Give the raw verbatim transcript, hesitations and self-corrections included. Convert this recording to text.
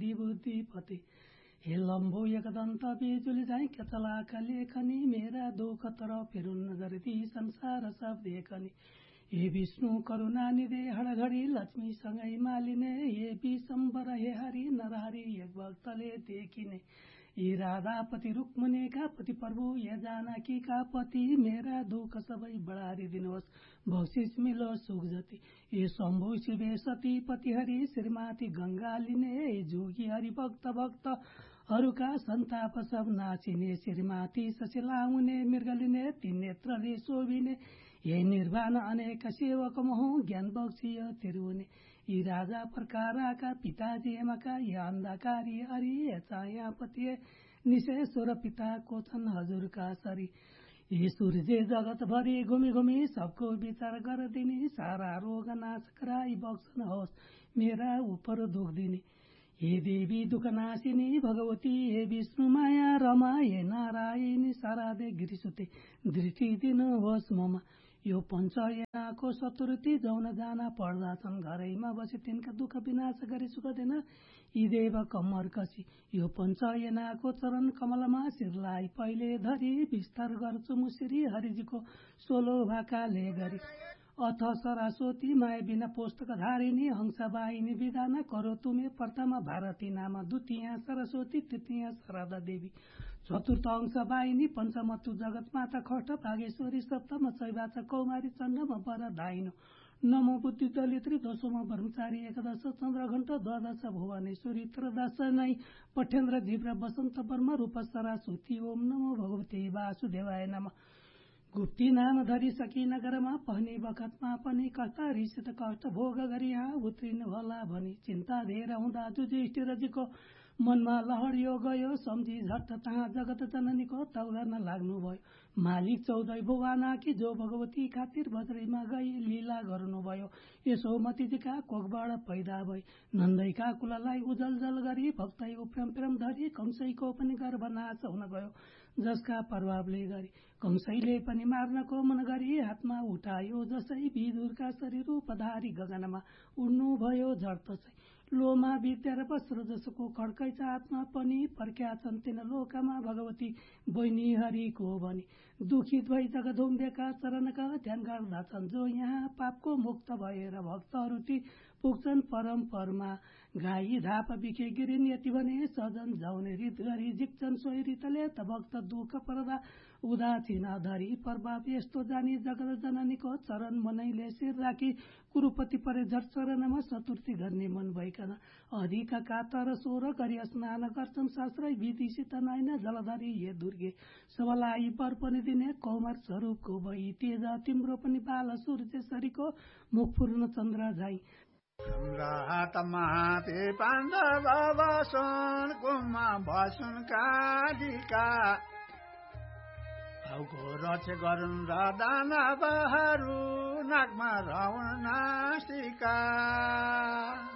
बुद्धि बुद्धिपति हे लम्बो एकदन्त बिजुली झैं केचलाका लेखनी मेरा दुःख तर फिरुन्न जरती संसार सब देखनी हे विष्णु करुणा निधे हडघडी लक्ष्मीसँगै मालिने हे विशम्बर हे हरि नरहरि एक भक्तले देखिने यी राधापति रुक्मणीका पति प्रभु ये जानकीका पति मेरा दुःख सबै बढारी दिनुहोस् बख्सिस मिलोस् सुख जति ये शम्भु शिवे सती पति हरि श्रीमाती गंगा लिने ये जोगी हरि भक्त भक्त हरूका सन्ताप सब नाचिने श्रीमाती सशिलाउने मृगलिने तीन नेत्रले शोभिने ये निर्वाण अनेक सेवक महु ज्ञान बक्सियो तिरुने यी राजा प्रकाराका पिताजी एमाका या अन्धकारी हरि चाया पति निशेश्वर पिताको छन् हजुरका सरी ये सूर्य जगत भरि घुमी घुमी सबको विचार गरिदिने सारा रोग नाश गराई बक्सन होस् मेरा उपर दुख दिने हे देवी दुख नाशिनी भगवती हे विष्णु माया रमा हे नारायणी शारदे गिरिसुते दृष्टि दिनुहोस् ममा यो पञ्चयनाको चतुर्थी जौन जान पर्दछन् घरैमा बसी तिनका दुःख विनाश गरी सुख दिन यी देव कम्मर कसी यो पञ्चयनाको चरण कमलमा शिरलाई पहिले धरी विस्तार गर्छु मुसिरी हरिजीको सोलो भाकाले गरी अथ सरस्वती माया बिना पुस्तक धारिणी हंसवाहिनी विधान करो तुमे प्रथम भारती नाम द्वितीय सरस्वती तृतीय शारदा देवी चतुर्थ अंश वाहिनी पंचम तु जगत माता खष्ट भागेश्वरी सप्तम शैवाच कौमारी चण्डम वर धाइनो नमो बुद्धि दलित्री दशम ब्रह्मचारी एकादश चन्द्रघण्ट द्वादश भुवनेश्वरी त्रयोदश नै पठेन्द्र जिब्र बसन्त वर्म रूप सरस्वती ओम नमो भगवते वासुदेवाय नमः गुप्ती नाम धरी सकी नगरमा पहनी बखतमा पनि कष्ट रिसित कष्ट भोग गरी यहाँ उत्रिनु होला भनी चिन्ता धेर हुँदा युधिष्ठिरजीको मनमा लहरियो गयो सम्झी झट्ट तहाँ जगत जननीको तौ गर्न लाग्नु भयो मालिक चौधै भुवानाकी जो भगवती खातिर बज्रैमा गई लीला गर्नुभयो यशोमतीजीका कोखबाट पैदा भई नन्दैका कुललाई उजल जल गरी भक्तै उप्रेम प्रेम धरी कंसैको पनि गर्भनाश हुन गयो जसका प्रभावले गरी कंसैले पनि मार्नको मन गरी हातमा उठायो जसै विदुरका शरीर रूपधारी गगनमा उड्नु भयो झर्तसै लोमा विद्या र वस्त्र जसको खड्कै हातमा पनि पर्ख्या छन् तिन लोकमा भगवती बहिनी हरिको भनी दुखित भई जगदुम्बेका चरणका ध्यान गर्दछन् जो यहाँ पापको मुक्त भएर भक्तहरू ती पुग्छन् परम परमा गाई धाप बिखे गिरिन यति भने सजन जाउने रित गरी जिक्छन् सोही रितले त भक्त दुःख पर्दा उदासीन धरी प्रभाव यस्तो जानी जगत जननीको चरण मनैले शिर राखी कुरुपति परे झट चरणमा चतुर्थी गर्ने मन भइकन अधिक कातर सोह्र गरी स्नान गर्छन् शास्त्रै विधिसित नैन जलधरी ये दुर्गे सबलाई वर पनि दिने कौमार स्वरूपको भई तेज तिम्रो पनि बाल सूर्येश्वरीको मुख पूर्ण चन्द्र झै सम्राटमाते पाण्डव बसुन कुममा बसुन कालिका भाउको रक्ष गरुन् र दानवहरू नाकमा राउन नासिका